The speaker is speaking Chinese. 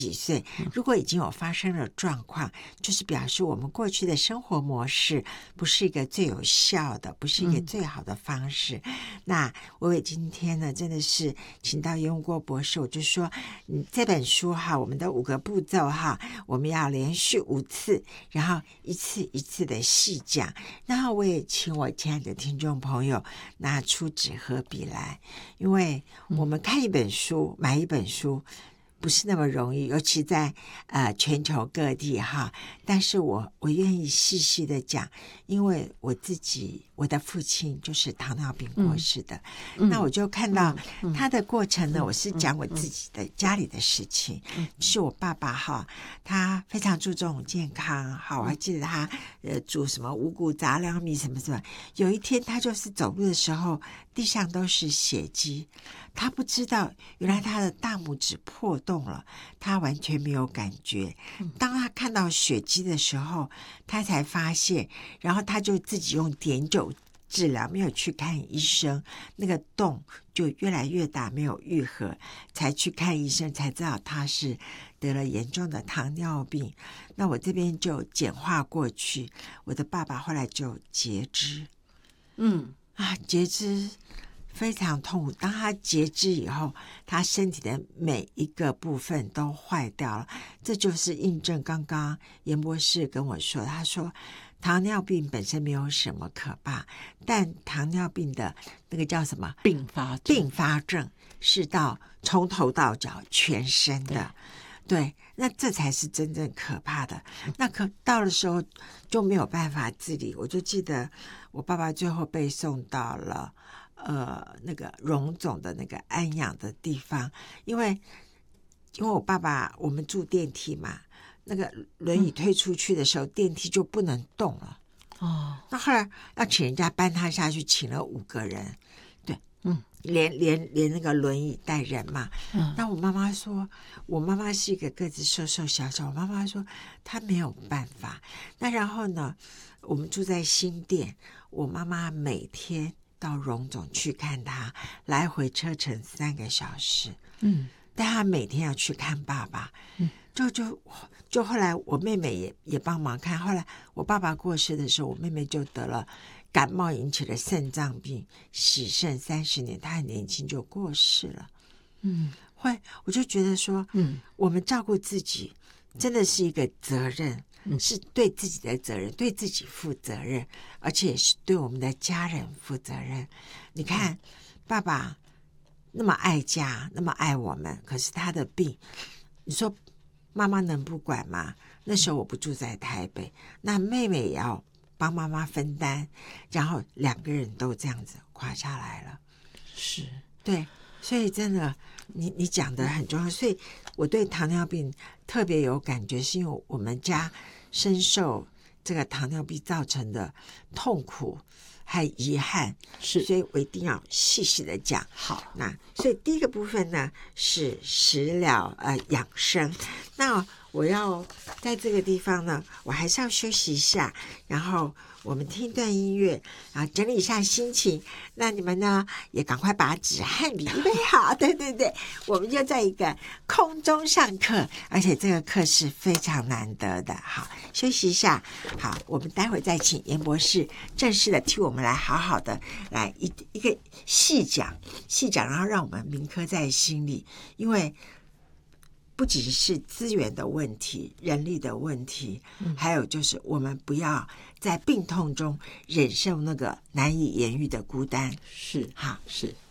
几岁，如果已经有发生了状况，就是表示我们过去的生活模式不是一个最有效的，不是一个最好的方式。那我伟今天呢，真的是请到严武国博士，我就说，这本书哈，我们的5个步骤哈，我们要连续5次，然后一次一次的细讲。然后我也请我亲爱的听众朋友拿出纸和笔来，因为我们看一本书，买一本书不是那么容易，尤其在全球各地哈。但是我愿意细细的讲，因为我的父亲就是糖尿病过世的，那我就看到他的过程呢。我是讲我自己的家里的事情，是我爸爸哈，他非常注重健康哈。我还记得他煮什么五谷杂粮米什么什么。有一天他就是走路的时候，地上都是血迹，他不知道原来他的大拇指破洞了，他完全没有感觉。当他看到血迹的时候，他才发现，然后他就自己用碘酒治疗，没有去看医生，那个洞就越来越大，没有愈合，才去看医生，才知道他是得了严重的糖尿病。那我这边就简化过去，我的爸爸后来就截肢，截肢非常痛苦。当他截肢以后，他身体的每一个部分都坏掉了。这就是印证刚刚严博士跟我说，他说糖尿病本身没有什么可怕，但糖尿病的那个叫什么并发症是到从头到脚全身的。对，那这才是真正可怕的。那到的时候就没有办法自理。我就记得我爸爸最后被送到了那个荣总的那个安养的地方，因为我爸爸我们住电梯嘛，那个轮椅推出去的时候，电梯就不能动了。那后来要请人家搬他下去，请了5个人，对，连那个轮椅带人嘛。那我妈妈说，我妈妈是一个个子瘦瘦小小，我妈妈说她没有办法。那然后呢，我们住在新店，我妈妈每天到荣总去看他，来回车程3个小时。但他每天要去看爸爸。就后来我妹妹也帮忙看。后来我爸爸过世的时候，我妹妹就得了感冒引起的肾脏病，洗肾30年，她很年轻就过世了。我就觉得说，我们照顾自己真的是一个责任，是对自己的责任，对自己负责任，而且也是对我们的家人负责任。你看，爸爸那么爱家，那么爱我们，可是他的病，你说妈妈能不管吗？那时候我不住在台北，那妹妹也要帮妈妈分担，然后2个人都这样子垮下来了。 是， 对，所以真的你讲的很重要。所以我对糖尿病特别有感觉，是因为我们家深受这个糖尿病造成的痛苦还遗憾， 是， 所以我一定要细细的讲。 好， 那所以第一个部分呢是食疗养生。那我要在这个地方呢，我还是要休息一下，然后我们听一段音乐，然后整理一下心情。那你们呢也赶快把纸和笔预备好。对对对，我们就在一个空中上课，而且这个课是非常难得的。好，休息一下。好，我们待会再请严博士正式的替我们来好好的来一个细讲，然后让我们铭刻在心里。因为不只是资源的问题，人力的问题，还有就是我们不要在病痛中忍受那个难以言喻的孤单。 是， 好， 是。